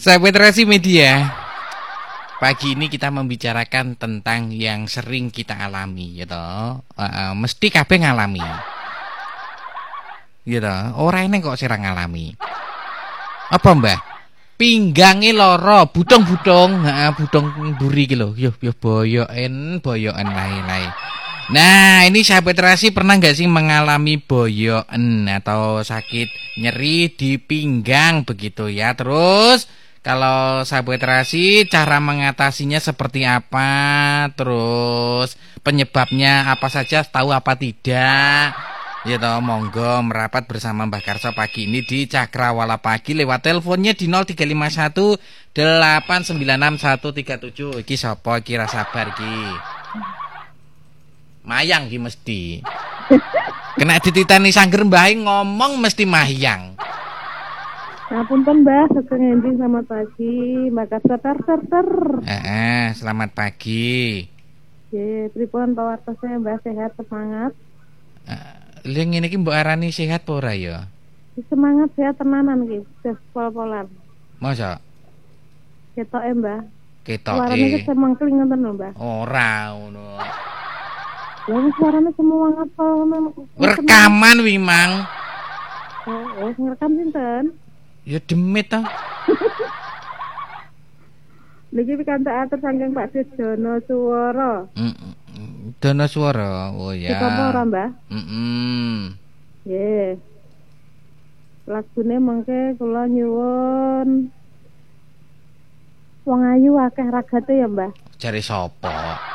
Sahabat Rasi Media, pagi ini kita membicarakan tentang yang sering kita alami, gitu. Mesti kabeh ngalami, gitu. Orang ini kok sering ngalami. Apa mbah? Pinggangi loro, budong-budong, budong buri gitu. Yo boyoken lain-lain. Nah, ini sahabat Rasi pernah nggak sih mengalami boyoken atau sakit nyeri di pinggang begitu ya? Terus kalau sahabat Rasi cara mengatasinya seperti apa? Terus penyebabnya apa saja, tahu apa tidak? Ya toh, monggo merapat bersama Mbah Karso pagi ini di Cakrawala Pagi lewat teleponnya di 0351 896 137. Iki sapa iki, ra sabar iki. Mayang ki mesti. Kena dititani sangger mbahe ngomong mesti mayang. Ngapunten Mbah, sugeng endi selamat pagi, Mbak Karso ter. Selamat pagi. Nggih, pripun pawartosnya Mbah, sehat semangat? Lha ngene iki mbok arani sehat apa ora ya? Semangat sehat tenanan iki, pol-polan. Masa? Ketoke Mbah. Ketoke. Suarane semangkling ngoten lho Mbah. Ora ngono. Lah suarane semua ngapal ngono. Rekaman wi mang. Oh, ngerekam sinten? Ya demit ta. Niki pikantuk atur saking Pak Dono Suwara. Dono Suwara. Oh ya. Dikopo ora, Mbah? Nggih. Lagune mengke kula nyuwun wong ayu akeh ragate ya, Mbah. Jare sapa?